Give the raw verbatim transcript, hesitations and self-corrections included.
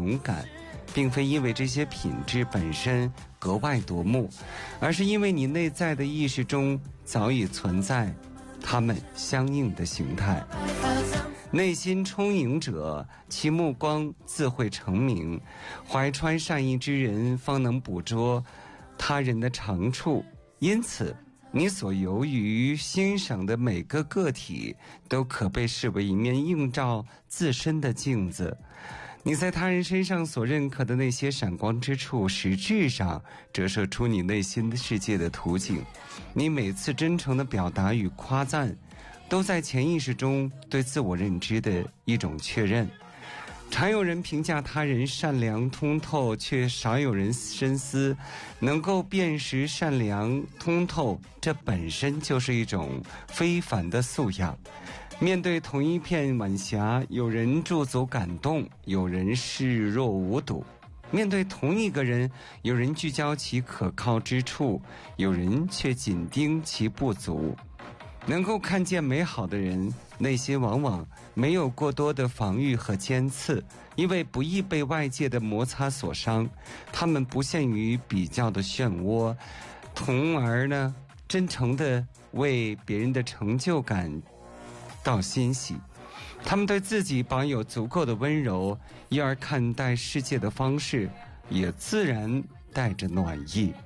勇敢，并非因为这些品质本身格外夺目，而是因为你内在的意识中早已存在它们相应的形态。内心充盈者，其目光自会成明，怀揣善意之人方能捕捉他人的长处。因此你所由于欣赏的每个个体都可被视为一面映照自身的镜子。你在他人身上所认可的那些闪光之处，实质上折射出你内心世界的图景。你每次真诚的表达与夸赞，都在潜意识中对自我认知的一种确认。常有人评价他人善良通透，却少有人深思，能够辨识善良通透，这本身就是一种非凡的素养。面对同一片晚霞，有人驻足感动，有人视若无睹；面对同一个人，有人聚焦其可靠之处，有人却紧盯其不足。能够看见美好的人，内心往往没有过多的防御和尖刺，因为不易被外界的摩擦所伤。他们不陷于比较的漩涡，从而呢，真诚地为别人的成就感到欣喜。他们对自己保有足够的温柔，因而看待世界的方式也自然带着暖意。